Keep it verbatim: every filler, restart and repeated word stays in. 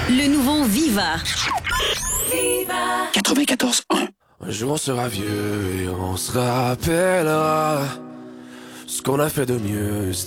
Le nouveau Viva. Viva quatre-vingt-quatorze un. Un jour on sera vieux et on se rappellera ce qu'on a fait de mieux.